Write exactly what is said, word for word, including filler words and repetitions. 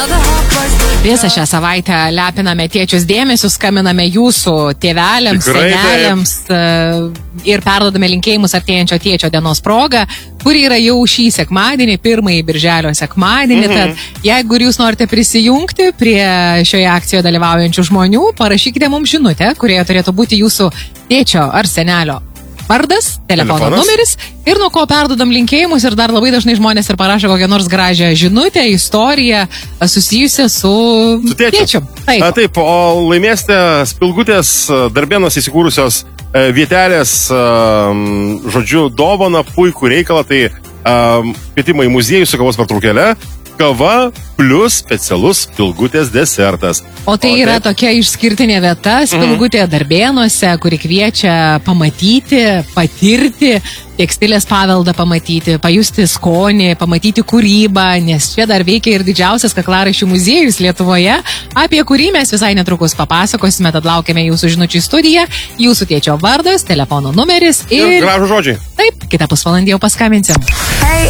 Visą šią savaitę lepiname tėčius dėmesiu, skambiname jūsų tėveliams, Tikrai seneliams taip. Ir perdodame linkėjimus artėjančio tėčio dienos proga, kuri yra jau šį sekmadienį, pirmąjį birželio sekmadienį. Mhm. Tad jeigu ir jūs norite prisijungti prie šioje akcijoje dalyvaujančių žmonių, parašykite mums žinutę, kurioje turėtų būti jūsų tėčio ar senelio vardas, telefono Telefonas. numeris ir nuo ko perdodam linkėjimus. Ir dar labai dažnai žmonės ir parašo kokią nors gražią žinutę, istoriją susijusią su, Su tėčiu. tėčiu. Taip. A, taip, o laimėsite Spilgutės Darbėnuos įsikūrusios e, vietelės, e, žodžiu, dovaną, puikų reikalą, tai e, kvietimą į muziejų su kavos pertraukėle, kava plus specialus Spilgutės desertas. O tai o yra taip, tokia išskirtinė vieta Spilgutėje Darbėnuose, kuri kviečia pamatyti, patirti tekstilės paveldą, pamatyti, pajusti skonį, pamatyti kūrybą, nes čia dar veikia ir didžiausias kaklaraiščių muziejus Lietuvoje, apie kurį mes visai netrukus papasakosime, tad laukiame jūsų žinučių į studiją, jūsų tėčio vardas, telefono numeris ir... ir gražų žodžiai. Taip, kitą pusvalandį jau paskambinsim. Hey,